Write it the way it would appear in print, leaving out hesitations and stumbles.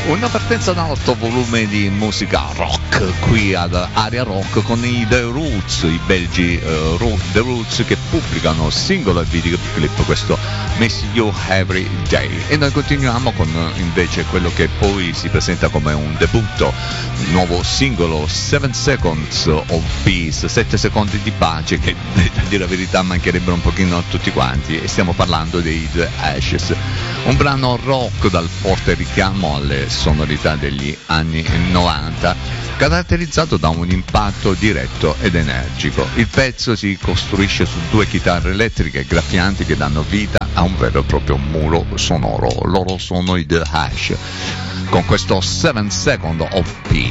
Una partenza da 8 volumi di musica rock qui ad Area Rock con i The Roots, i belgi The Roots, che pubblicano singolo e videoclip, questo Miss You Every Day. E noi continuiamo con invece quello che poi si presenta come un debutto, un nuovo singolo, 7 Seconds of Peace, 7 secondi di pace, che a dire la verità mancherebbero un pochino a tutti quanti, e stiamo parlando dei The Ashes, un brano rock dal forte richiamo alle sonorità degli anni 90, caratterizzato da un impatto diretto ed energico. Il pezzo si costruisce su 2 chitarre elettriche graffianti che danno vita a un vero e proprio muro sonoro. Loro sono i The Hash con questo 7 Seconds of Peace.